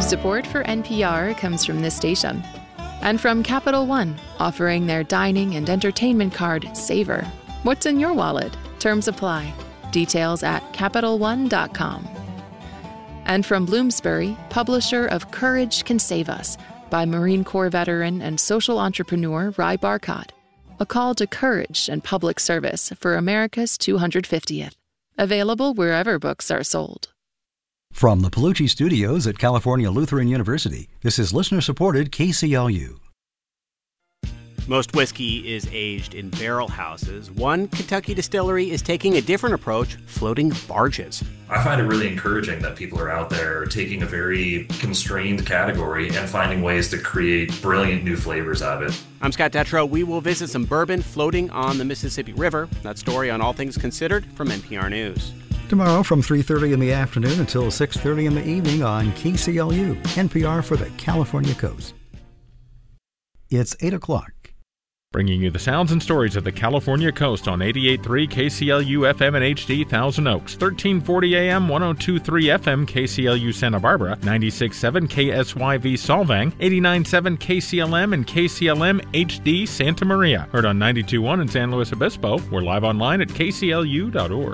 Support for NPR comes from this station and from Capital One, offering their dining and entertainment card, Savor. What's in your wallet? Terms apply. Details at CapitalOne.com. And from Bloomsbury, publisher of Courage Can Save Us by Marine Corps veteran and social entrepreneur Ry Barcott. A call to courage and public service for America's 250th. Available wherever books are sold. From the Palucci Studios at California Lutheran University, this is listener-supported KCLU. Most whiskey is aged in barrel houses. One Kentucky distillery is taking a different approach, floating barges. I find it really encouraging that people are out there taking a very constrained category and finding ways to create brilliant new flavors out of it. I'm Scott Detrow. We will visit some bourbon floating on the Mississippi River. That story on All Things Considered from NPR News. Tomorrow from 3:30 in the afternoon until 6:30 in the evening on KCLU, NPR for the California Coast. It's 8 o'clock. Bringing you the sounds and stories of the California Coast on 88.3 KCLU FM and HD Thousand Oaks, 1340 AM, 102.3 FM KCLU Santa Barbara, 96.7 KSYV Solvang, 89.7 KCLM and KCLM HD Santa Maria. Heard on 92.1 in San Luis Obispo. We're live online at kclu.org.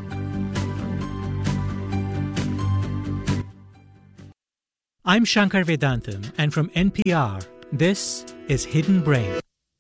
I'm Shankar Vedantam, and from NPR, this is Hidden Brain.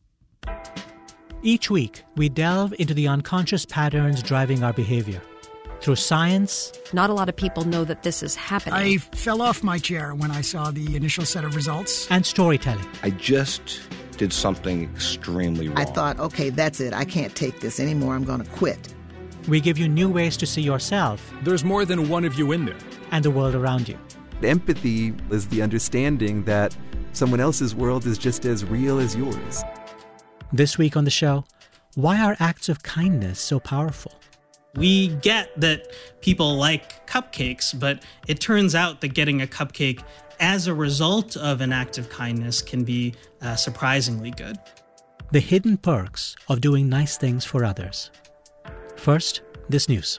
Each week, we delve into the unconscious patterns driving our behavior. Through science... Not a lot of people know that this is happening. I fell off my chair when I saw the initial set of results. And storytelling. I just did something extremely wrong. I thought, okay, that's it. I can't take this anymore. I'm going to quit. We give you new ways to see yourself. There's more than one of you in there. And the world around you. Empathy is the understanding that someone else's world is just as real as yours. This week on the show, why are acts of kindness so powerful? We get that people like cupcakes, but it turns out that getting a cupcake as a result of an act of kindness can be surprisingly good. The hidden perks of doing nice things for others. First, this news.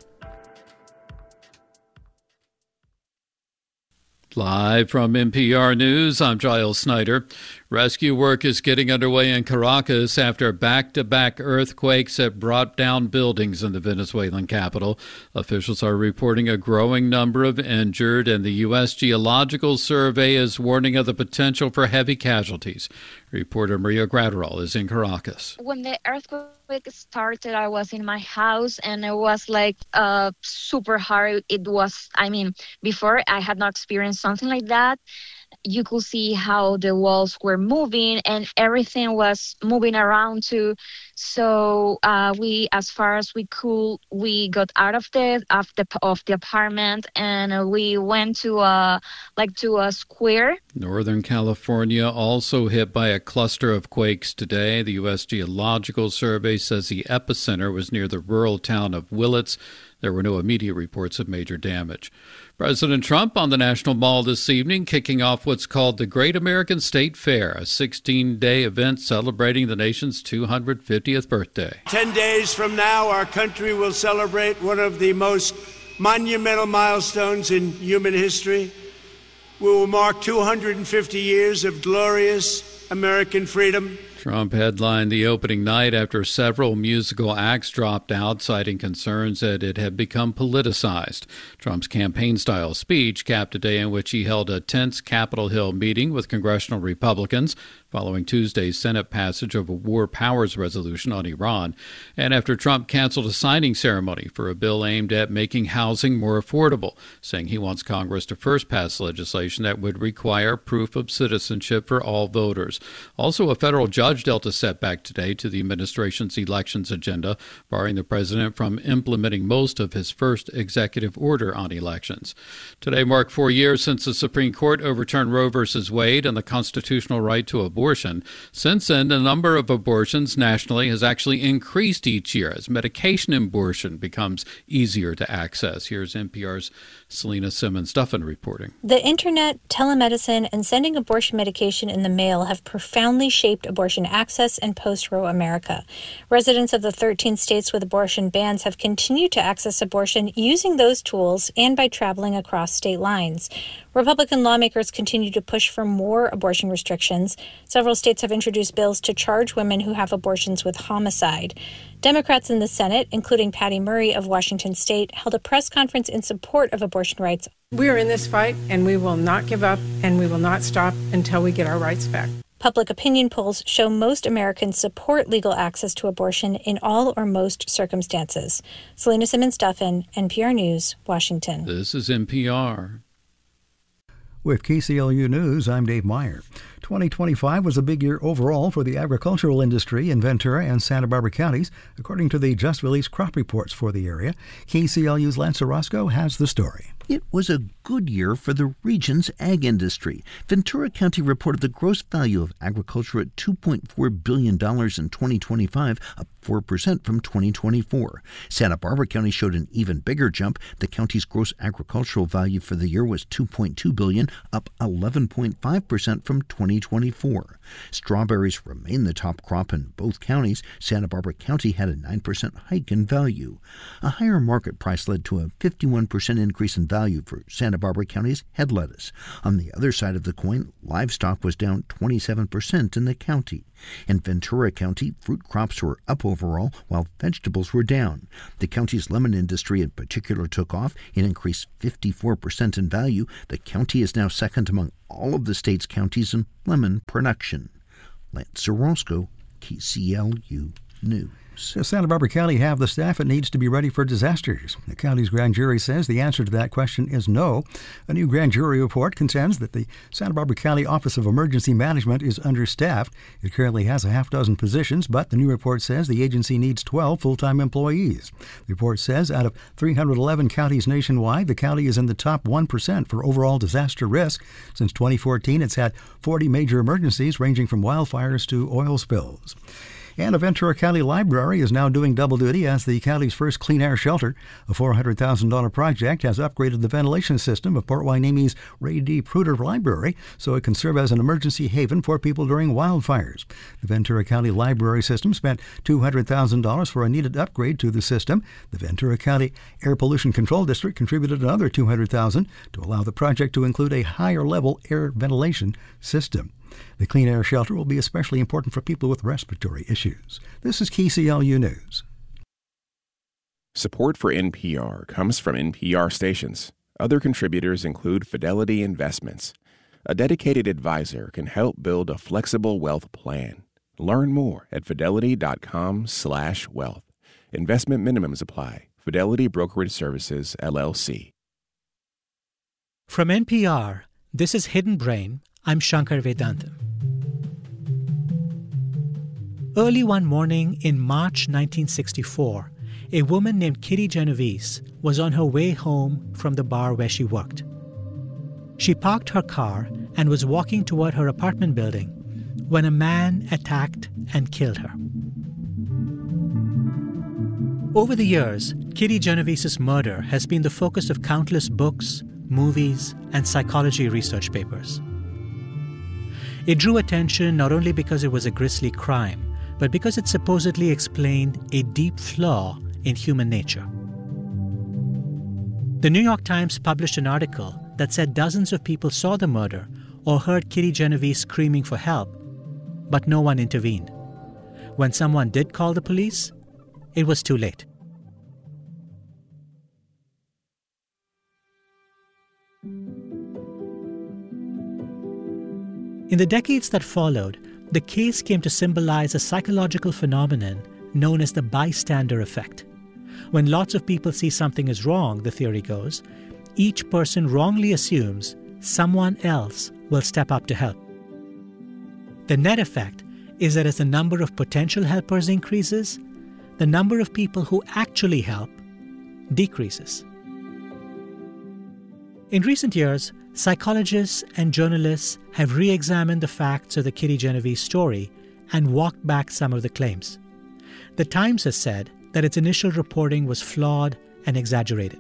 Live from NPR News, I'm Giles Snyder. Rescue work is getting underway in Caracas after back-to-back earthquakes have brought down buildings in the Venezuelan capital. Officials are reporting a growing number of injured, and the U.S. Geological Survey is warning of the potential for heavy casualties. Reporter Maria Graterol is in Caracas. When the earthquake started, I was in my house, and it was like super hard. It was, before I had not experienced something like that. You could see how the walls were moving and everything was moving around too. So we, as far as we could, we got out of the apartment and we went to a square. Northern California also hit by a cluster of quakes today. The U.S. Geological Survey says the epicenter was near the rural town of Willits. There were no immediate reports of major damage. President Trump on the National Mall this evening, kicking off what's called the Great American State Fair, a 16-day event celebrating the nation's 250th birthday. 10 days from now, our country will celebrate one of the most monumental milestones in human history. We will mark 250 years of glorious American freedom. Trump headlined the opening night after several musical acts dropped out, citing concerns that it had become politicized. Trump's campaign-style speech capped a day in which he held a tense Capitol Hill meeting with congressional Republicans following Tuesday's Senate passage of a war powers resolution on Iran, and after Trump canceled a signing ceremony for a bill aimed at making housing more affordable, saying he wants Congress to first pass legislation that would require proof of citizenship for all voters. Also, a federal judge dealt a setback today to the administration's elections agenda, barring the president from implementing most of his first executive order on elections. Today marked 4 years since the Supreme Court overturned Roe v. Wade and the constitutional right to abortion. abortion. Since then, the number of abortions nationally has actually increased each year as medication abortion becomes easier to access. Here's NPR's Selena Simmons-Duffin reporting. The internet, telemedicine, and sending abortion medication in the mail have profoundly shaped abortion access in post-Roe America. Residents of the 13 states with abortion bans have continued to access abortion using those tools and by traveling across state lines. Republican lawmakers continue to push for more abortion restrictions. Several states have introduced bills to charge women who have abortions with homicide. Democrats in the Senate, including Patty Murray of Washington State, held a press conference in support of abortion rights. We are in this fight, and we will not give up, and we will not stop until we get our rights back. Public opinion polls show most Americans support legal access to abortion in all or most circumstances. Selena Simmons-Duffin, NPR News, Washington. This is NPR. With KCLU News, I'm Dave Meyer. 2025 was a big year overall for the agricultural industry in Ventura and Santa Barbara counties, according to the just-released crop reports for the area. KCLU's Lance Orozco has the story. It was a good year for the region's ag industry. Ventura County reported the gross value of agriculture at $2.4 billion in 2025, up 4% from 2024. Santa Barbara County showed an even bigger jump. The county's gross agricultural value for the year was $2.2 billion, up 11.5% from 2024. Strawberries remain the top crop in both counties. Santa Barbara County had a 9% hike in value. A higher market price led to a 51% increase in value for Santa Barbara County's head lettuce. On the other side of the coin, livestock was down 27% in the county. In Ventura County, fruit crops were up overall, while vegetables were down. The county's lemon industry in particular took off. It increased 54% in value. The county is now second among all of the state's counties in lemon production. Lance Orozco, KCLU News. Does Santa Barbara County have the staff it needs to be ready for disasters? The county's grand jury says the answer to that question is no. A new grand jury report contends that the Santa Barbara County Office of Emergency Management is understaffed. It currently has a half dozen positions, but the new report says the agency needs 12 full-time employees. The report says out of 311 counties nationwide, the county is in the top 1% for overall disaster risk. Since 2014, it's had 40 major emergencies ranging from wildfires to oil spills. And a Ventura County library is now doing double duty as the county's first clean air shelter. A $400,000 project has upgraded the ventilation system of Port Huenemy's Ray D. Pruder Library so it can serve as an emergency haven for people during wildfires. The Ventura County Library System spent $200,000 for a needed upgrade to the system. The Ventura County Air Pollution Control District contributed another $200,000 to allow the project to include a higher-level air ventilation system. The clean air shelter will be especially important for people with respiratory issues. This is KCLU News. Support for NPR comes from NPR stations. Other contributors include Fidelity Investments. A dedicated advisor can help build a flexible wealth plan. Learn more at fidelity.com/wealth. Investment minimums apply. Fidelity Brokerage Services, LLC. From NPR, this is Hidden Brain. I'm Shankar Vedantam. Early one morning in March 1964, a woman named Kitty Genovese was on her way home from the bar where she worked. She parked her car and was walking toward her apartment building when a man attacked and killed her. Over the years, Kitty Genovese's murder has been the focus of countless books, movies, and psychology research papers. It drew attention not only because it was a grisly crime, but because it supposedly explained a deep flaw in human nature. The New York Times published an article that said dozens of people saw the murder or heard Kitty Genovese screaming for help, but no one intervened. When someone did call the police, it was too late. In the decades that followed, the case came to symbolize a psychological phenomenon known as the bystander effect. When lots of people see something is wrong, the theory goes, each person wrongly assumes someone else will step up to help. The net effect is that as the number of potential helpers increases, the number of people who actually help decreases. In recent years, Psychologists and journalists have re-examined the facts of the Kitty Genovese story and walked back some of the claims. The Times has said that its initial reporting was flawed and exaggerated.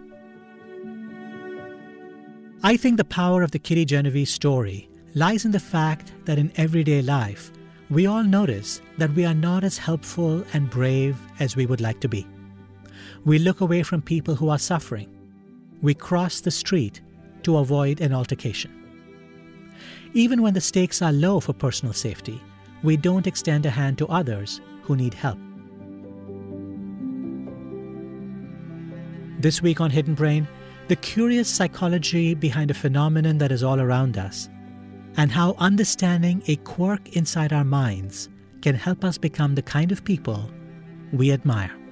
I think the power of the Kitty Genovese story lies in the fact that in everyday life, we all notice that we are not as helpful and brave as we would like to be. We look away from people who are suffering. We cross the street to avoid an altercation. Even when the stakes are low for personal safety, we don't extend a hand to others who need help. This week on Hidden Brain, the curious psychology behind a phenomenon that is all around us, and how understanding a quirk inside our minds can help us become the kind of people we admire.